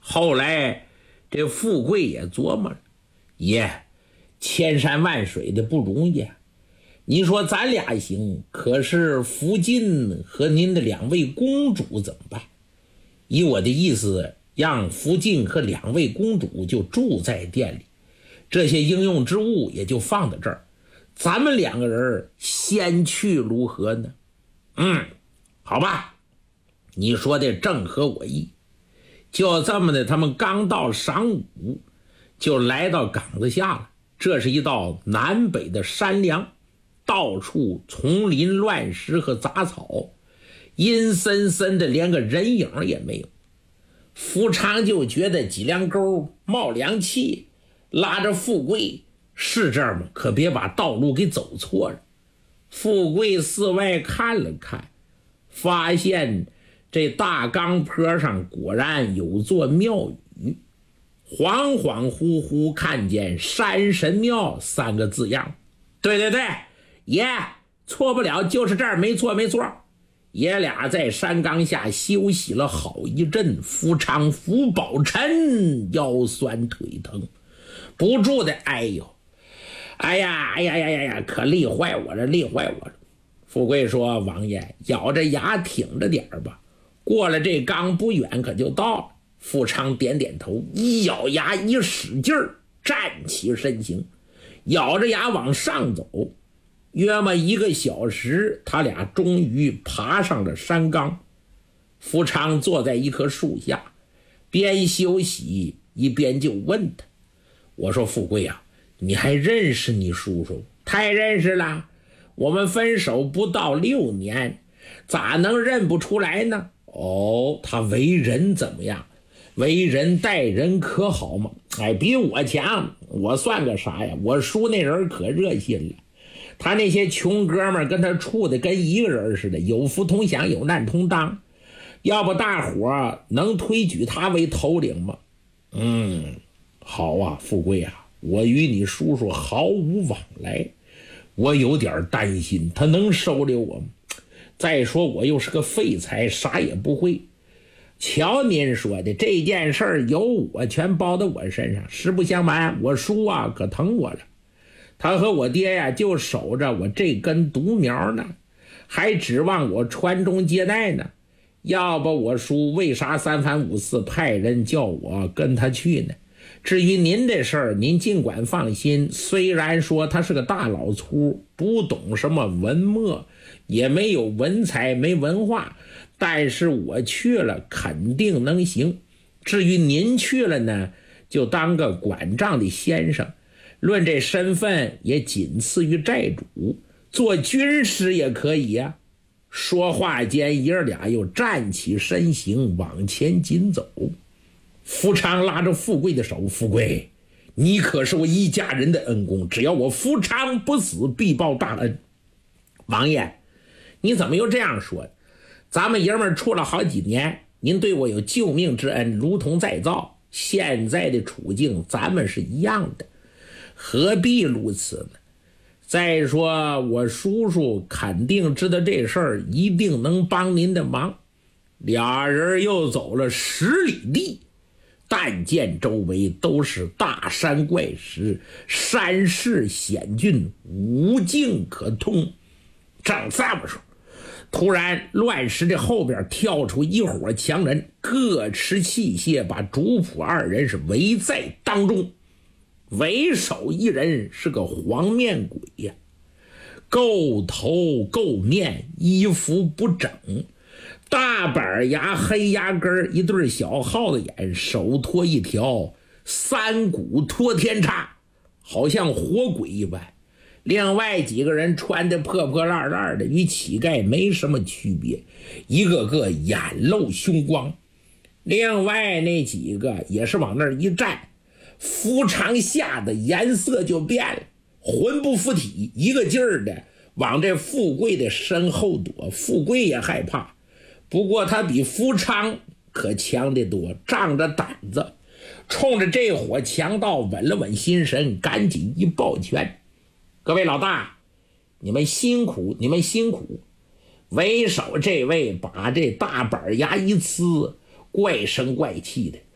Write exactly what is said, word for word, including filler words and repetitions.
后来这富贵也琢磨了，爷，千山万水的不容易啊，你说咱俩行，可是福晋和您的两位公主怎么办？以我的意思，让福晋和两位公主就住在店里，这些应用之物也就放在这儿，咱们两个人先去如何呢？嗯，好吧，你说的正合我意。就这么的，他们刚到晌午，就来到岗子下了。这是一道南北的山梁，到处丛林乱石和杂草，阴森森的，连个人影也没有。福昌就觉得脊梁沟冒凉气，拉着富贵，是这儿吗？可别把道路给走错了。富贵四外看了看，发现这大冈坡上果然有座庙宇，恍恍惚惚看见山神庙三个字样。对对对，爷，错不了，就是这儿，没错没错。爷俩在山岗下休息了好一阵，福昌福宝臣腰酸腿疼，不住的哎呦，哎呀哎呀呀呀呀，可累坏我了，累坏我了。富贵说：“王爷，咬着牙挺着点吧，过了这岗不远可就到了。”富昌点点头，一咬牙一使劲儿，站起身形，咬着牙往上走。约么一个小时，他俩终于爬上了山岗。福昌坐在一棵树下，边休息一边就问他：“我说富贵啊，你还认识你叔叔？”“太认识了，我们分手不到六年，咋能认不出来呢？”“哦，他为人怎么样？为人待人可好吗？”“哎，比我强，我算个啥呀？我叔那人可热心了，他那些穷哥们跟他处的跟一个人似的，有福同享，有难同当。要不大伙能推举他为头领吗？”“嗯，好啊，富贵啊，我与你叔叔毫无往来，我有点担心他能收留我吗？再说我又是个废材，啥也不会。瞧您说的，这件事儿由我全包到我身上。实不相瞒，我叔啊可疼我了，他和我爹呀就守着我这根独苗呢，还指望我传宗接代呢。要不我叔为啥三番五次派人叫我跟他去呢？至于您的事儿，您尽管放心，虽然说他是个大老粗，不懂什么文墨，也没有文采，没文化，但是我去了肯定能行。至于您去了呢，就当个管账的先生，论这身份也仅次于寨主，做军师也可以呀。”说话间，爷儿俩又站起身形往前紧走。福昌拉着富贵的手：“富贵，你可是我一家人的恩公，只要我福昌不死，必报大恩。”“王爷，你怎么又这样说？咱们爷们处了好几年，您对我有救命之恩，如同再造。现在的处境咱们是一样的，何必如此呢？再说我叔叔肯定知道这事儿，一定能帮您的忙。”俩人又走了十里地，但见周围都是大山怪石，山势险峻，无径可通。正这么说，突然乱石的后边跳出一伙强人，各持器械，把主仆二人是围在当中。为首一人是个黄面鬼呀、啊，垢头垢面，衣服不整，大板牙，黑牙根，一对小耗子眼，手托一条三股托天叉，好像活鬼一般。另外几个人穿的破破烂烂的，与乞丐没什么区别，一个个眼露凶光。另外那几个也是往那儿一站，福昌吓得颜色就变了，魂不附体，一个劲儿的往这富贵的身后躲。富贵也害怕，不过他比福昌可强得多，仗着胆子，冲着这伙强盗稳了稳心神，赶紧一抱拳：“各位老大，你们辛苦，你们辛苦。”为首这位把这大板牙一呲，怪声怪气的：“